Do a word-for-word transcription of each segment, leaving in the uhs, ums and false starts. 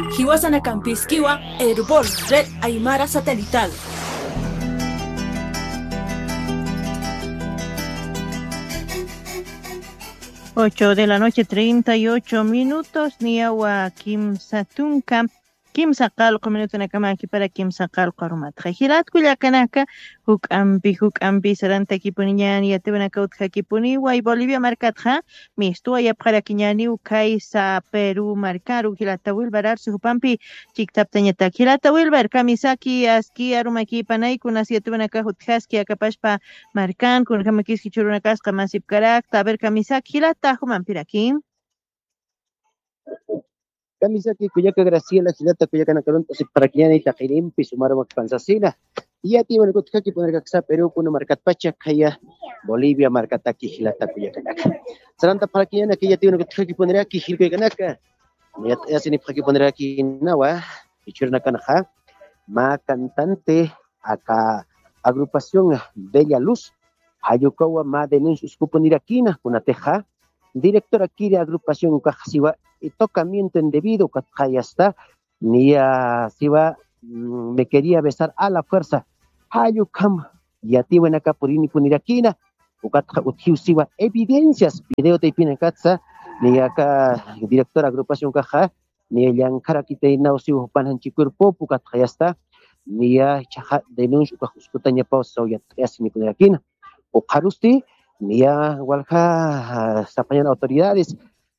Hiwasana Campisquiwa, Airport, Red Aymara Satelital. Ocho de la noche, treinta y ocho minutos, Niawa Kim Satunka. Kim Sakal, minuto na kama aquí para Kim Sakal Karumat. Hirat Kuyakanaka, Huk Ampi, Huk Ampi, Saranta Kipuniani, Yatevana Kipuni, Wai Bolivia Marcatja, Mistua y para Kinyani, Ukaisa, Perú, Marcaru, Hilata Wilbarar, Supampi, Chiktaptañeta, Hilata Wilber, Kamisaki, Aski, Arumaki, Panay, Kunas Yatevana Kahuthaski, Akapashpa, Marcan, Kun Kamakiski Churunakas, Kamasip Karak, Taber Kamisaki, Hilata Humampirakim. Kamisaki kuyaka Graciela Gilata kuyaka nakaron tosik para kiñana itaqirim pisumaro pansasina y ati bueno kutkaki poner kaksa Perú kuno markat pacha kaya Bolivia markataki Gilata kuyaka naka saranta para kiñana que ati bueno kutkaki poner aquí gil kuyaka naka ya asini para poner aquí nawa ichurna kanaja ma cantante acá agrupación Bella Luz ayukawa ma denuncio suponir aquí na kuna teja directora aquí de agrupación Cajasiwa y tocamiento indebido que está ni a Siwa me quería besar a la fuerza ayukam y a ti buena acá por ini puniraquina ukatja uthiu Siwa evidencias video te pina katsa ni acá directora agrupación Caja ni el yankara kite nausiu panan chikurpo ukatja está ni a chaja denuncio que juskutanya pausa ya asini puniraquina o karusti ni a walha sapayan autoridades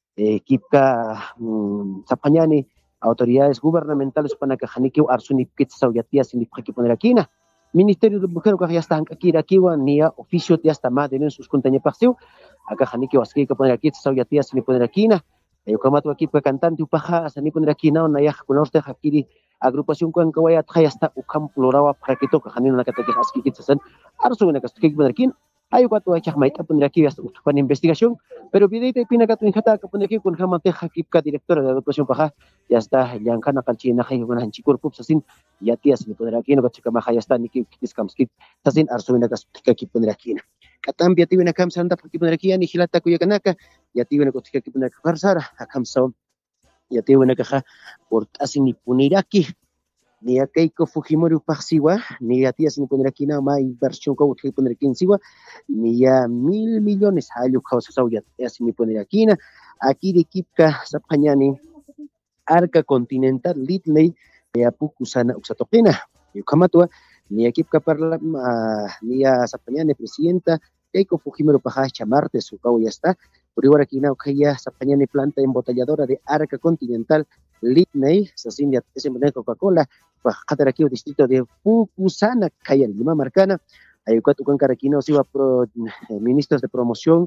Kipka Zapanyani, autoridades gubernamentales para que Janiki Arsuni Pizza y Atia sin que poner aquí. Ministerio de Mujer que ya están aquí, aquí, ni oficio de hasta más de sus contenidos paseo. Acá Janiki Waski que poner aquí, y Atia sin poner aquí. Yo como aquí que cantante upaja, sin poner aquí, no, Naya, con usted aquí, agrupación con que vaya a hasta Ukam Plurava para que toque Janina la que te Aski Kitsen, Arsuni que poner aquí. Hay cuatro hechas maita poner aquí hasta una investigación, pero videita y pina que tu hijata que poner aquí con Jamateja Kipka directora de educación paja ya está Yankana Kalchina hay una anchikur pup sasin ya tía sin poner aquí no que maja ya está ni que kiskamskit sasin arsubina que aquí poner aquí katam ya tiene kam santa porque poner aquí ni hilata kuya kanaka ya tiene que aquí poner karsara akam son ya tiene que por asin ni poner aquí ni a Keiko Fujimori Upasiwa, ni a tía sin poner aquí nada más inversión que usted poner aquí en Siwa, ni a mil millones a ellos causas ya sin poner aquí na aquí de Kipka Zapanyani Arca Continental Litley ni a Pukusana Uxatopena y Kamatua ni a Kipka Parla ni a Zapanyani presidenta Keiko Fujimori Upahacha Marte su cabo ya está por igual aquí na ya Zapanyani planta embotelladora de Arca Continental Litney, Sasindia, ese de Coca-Cola, para aquí el distrito de Pucusana, Caya Lima Marcana, hay cuatro con Caraquino, se iba pro ministros de promoción,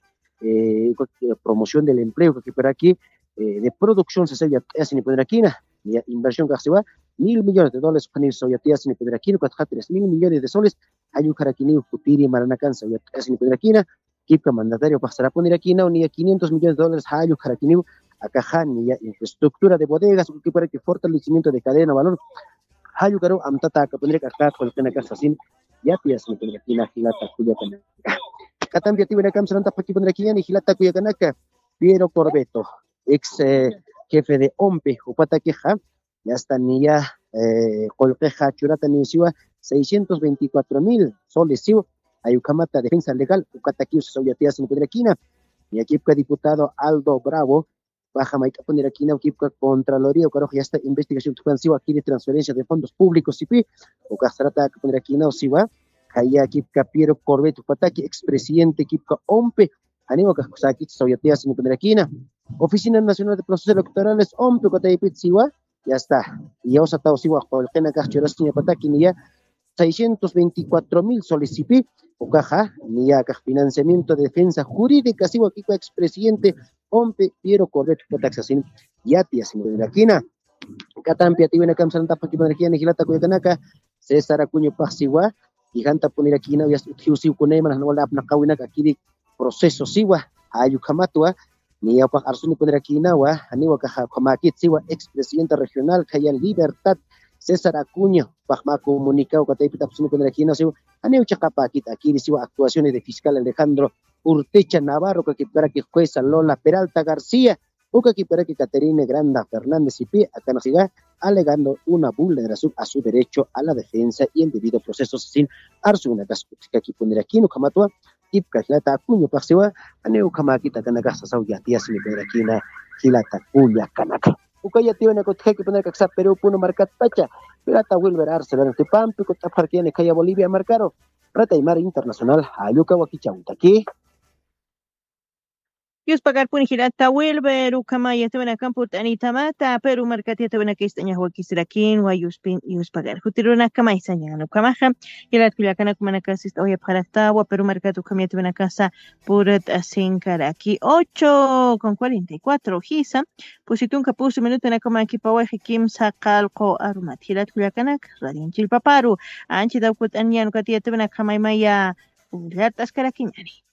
eh, promoción del empleo, que por aquí, eh, de producción se sabía, así ni poner aquí, inversión que se va, mil millones de dólares, para ir sobre así ni poner aquí, cuatro tres mil millones de soles, hay un Caraquini, Futiri, Maranacan, así ni poner aquí, Kipka mandatario pasará a poner aquí, no, ni a quinientos millones de dólares, hay un Caraquini, acá ni infraestructura de bodegas que para que fortalecimiento de cadena de valor hayu caro amtata que pondré acá con el pena casa sin ya pias ni pondré aquí la gilata cuya canaka katam ya tiene cam santa para que pondré aquí ni gilata cuya canaka Piero Corbeto ex eh, jefe de OMPE upata queja ya está ni ya eh, colqueja churata ni siwa seiscientos veinticuatro mil soles siwa ayukamata defensa legal ukataki soy ya pias ni pondré aquí y aquí el diputado Aldo Bravo baja maika poner aquí na equipo Contraloría o caro ya está investigación expansiva aquí de transferencia de fondos públicos C P o castrata que poner aquí na siwa kaya equipo Piero Corbeto pataki expresidente equipo OMPE animo que aquí soy tía sin poner aquí na Oficina Nacional de Procesos Electorales OMPE que te siwa ya está y ya os atado siwa con el pena cachoras ni pataki ni ya seiscientos veinticuatro mil soles C P o caja ni ya financiamiento de defensa jurídica siwa aquí con expresidente OMPE Piero Corbeto taxación ya tía sin poner aquí na Catampia tiene cam santa para que poner aquí na Gilata Cuyacanaka César Acuña Pasiwa y Ganta poner aquí na ya usiu kunema no la nakawina aquí de proceso siwa ayukamatua ni ya pa arsuni poner aquí na wa aniwa ka kamakit siwa expresidente regional Kaya Libertad César Acuña pagma comunicado que te pita poner aquí na siwa aniwa chakapakit aquí siwa actuaciones de fiscal Alejandro Urtecha Navarro que para que jueza Lola Peralta García Uka para que Caterina Granda Fernández y P. acá nos siga alegando una vulneración a su derecho a la defensa y el debido proceso sin arsuna gasputika que poner aquí no kamatua ipka hilata kuño paxiwa ane ukama kita kanaka sasau ya tias ni poner aquí na hilata kuya kanaka uka ya tiene que que poner que Perú puno marcat pacha pirata Wilber Arcelor de Pampi con taparquia ne kaya Bolivia marcaro Rata y Mar Internacional ayuka wakichauta aquí Yus pagar pun hirata Wilber ukama ya tebena kamput anita mata Peru markatia tebena kistanya huwa kisirakin wa yus pin yus pagar hutiruna kama isanya no kama ha hilat kulakana kumana kasist oya parata wa Peru markatu kama tebena casa purat asinkaraki ocho con cuarenta y cuatro hisa pusitun kapusu minuto na kama kipawa hikim sakalqo arumat hilat kulakana radin chilpaparu anchi dawkut anyan katia tebena kama maya ulat askarakin ani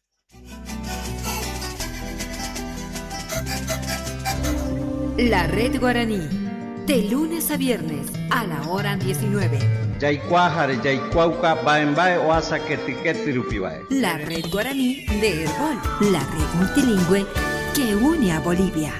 La Red Guaraní, de lunes a viernes a la hora diecinueve. Yaycuajare, Yaycuauca, Baembae, Oasa, Ketiqueti, Rupibae. La Red Guaraní de Herbol, la red multilingüe que une a Bolivia.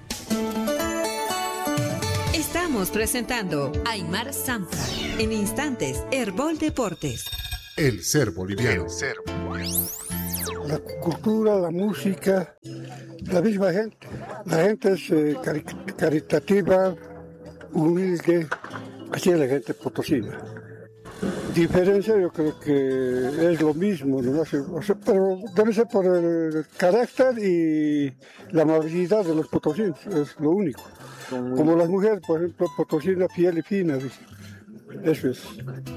Estamos presentando Aymar Sanfra. En instantes, Herbol Deportes. El ser boliviano. El ser boliviano. La cultura, la música, la misma gente. La gente es eh, cari caritativa, humilde, así es la gente potosina. Diferencia yo creo que es lo mismo, ¿no? O sea, pero debe ser por el carácter y la amabilidad de los potosinos, es lo único. Como las mujeres, por ejemplo, potosina, piel y fina, dice. Eso es.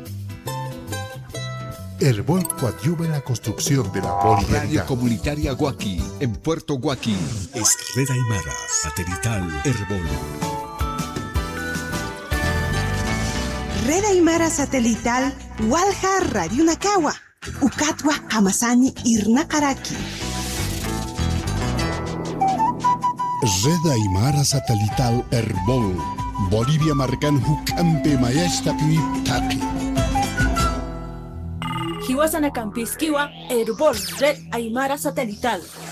Herbol coadyuva en la construcción de la bolivianidad. Radio Comunitaria Guaqui, en Puerto Guaqui. Es Red Aymara, satelital Herbol. Red Aymara satelital Walja Radio Nakawa. Ukatwa Hamasani Irnakaraki. Red Aymara satelital Herbol. Bolivia marcan Hucampe Mayesta Piwiptaki. Hiwasana Campisquiwa, Herbol Red Aymara Satelital.